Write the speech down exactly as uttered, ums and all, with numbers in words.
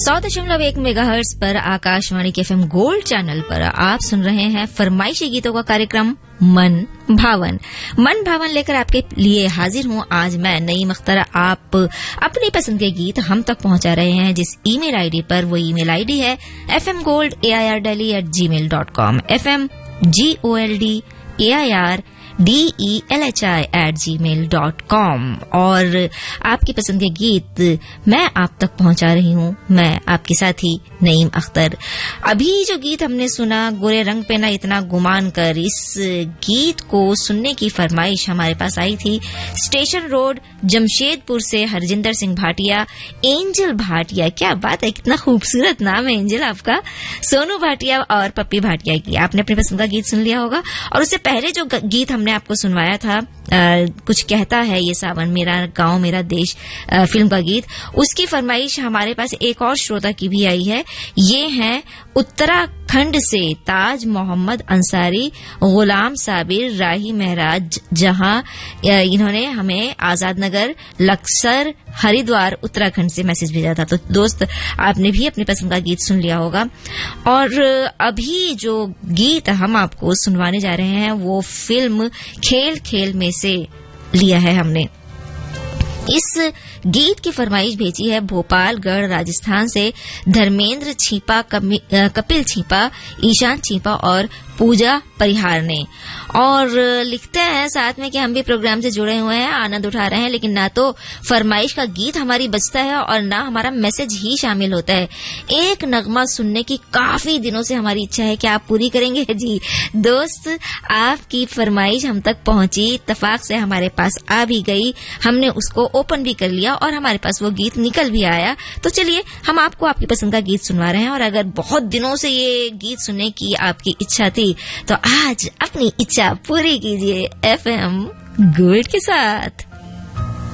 सौ दशमलव एक मेगाहर्ट्ज पर आकाशवाणी के एफएम गोल्ड चैनल पर आप सुन रहे हैं फरमाइशी गीतों का कार्यक्रम मन भावन। मन भावन लेकर आपके लिए हाजिर हूं आज मैं नईम अख्तर। आप अपनी पसंद के गीत हम तक पहुंचा रहे हैं जिस ईमेल आईडी पर, वो ईमेल आईडी है F M gold A I R daily eight ji mail dot com, F M G O L D A I R D E L H I eight ji mail dot com. और आपकी पसंद के गीत मैं आप तक पहुंचा रही हूं, मैं आपके साथी नईम अख्तर। अभी जो गीत हमने सुना, गोरे रंग पे ना इतना गुमान कर, इस गीत को सुनने की फरमाइश हमारे पास आई थी स्टेशन रोड जमशेदपुर से हरजिंदर सिंह भाटिया, एंजल भाटिया। क्या बात है, कितना खूबसूरत नाम है एंजल आपका। सोनू भाटिया और पप्पी भाटिया की आपने अपनी पसंद का गीत सुन लिया होगा। और उससे पहले जो गीत हमने आपको सुनवाया था, आ, कुछ कहता है ये सावन, मेरा गांव मेरा देश आ, फिल्म का गीत, उसकी फरमाइश हमारे पास एक और श्रोता की भी आई है। ये है उत्तराखंड से ताज मोहम्मद अंसारी, गुलाम साबिर, राही महराज, जहां इन्होंने हमें आजाद नगर, लक्सर, हरिद्वार, उत्तराखंड से मैसेज भेजा था। तो दोस्त, आपने भी अपनी पसंद का गीत सुन लिया होगा। और अभी जो गीत हम आपको सुनवाने जा रहे हैं वो फिल्म खेल खेल में से लिया है हमने। इस गीत की फरमाइश भेजी है भोपालगढ़ राजस्थान से धर्मेंद्र छीपा, कपिल छीपा, ईशान छीपा और पूजा परिहार ने। और लिखते हैं साथ में कि हम भी प्रोग्राम से जुड़े हुए हैं, आनंद उठा रहे हैं, लेकिन ना तो फरमाइश का गीत हमारी बजता है और ना हमारा मैसेज ही शामिल होता है। एक नगमा सुनने की काफी दिनों से हमारी इच्छा है कि आप पूरी करेंगे। जी दोस्त, आपकी फरमाइश हम तक पहुंची, इत्तेफाक से हमारे पास आ भी गई, हमने उसको ओपन भी कर लिया और हमारे पास वो गीत निकल भी आया। तो चलिए, हम आपको आपकी पसंद का गीत सुनवा रहे हैं। और अगर बहुत दिनों से ये गीत सुनने की आपकी इच्छा थी तो आज अपनी इच्छा पूरी कीजिए एफएम गोल्ड के साथ।